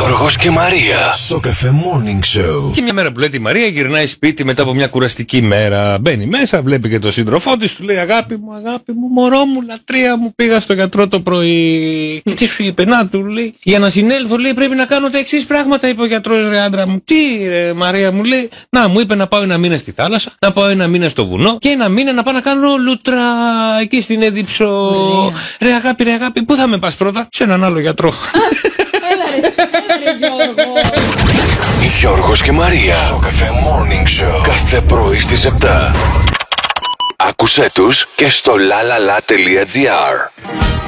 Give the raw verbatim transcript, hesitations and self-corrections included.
Γιώργος και Μαρία στο Cafe Morning Show. Και μια μέρα που λέει τη Μαρία γυρνάει σπίτι μετά από μια κουραστική μέρα. Μπαίνει μέσα, βλέπει και τον σύντροφό της, του λέει αγάπη μου, αγάπη μου, μωρό μου, λατρεία μου, πήγα στο γιατρό το πρωί. Και τι σου είπε, να του λέει, για να συνέλθω λέει πρέπει να κάνω τα εξής πράγματα, είπε ο γιατρός, ρε άντρα μου. Τι ρε Μαρία μου, λέει, να μου είπε να πάω ένα μήνα στη θάλασσα, να πάω ένα μήνα στο βουνό και ένα μήνα να πάω να κάνω λούτρα εκεί στην Έδιψο. Ρε αγάπη, ρε αγάπη, πού θα με πας πρώτα? Σε έναν άλλο γιατρό. Έλα ρε, έλα ρε Γιώργο. Γιώργος και Μαρία στο Cafe Morning Show. Κάθε πρωί στις επτά. Άκουσέ τους και στο lalala.gr.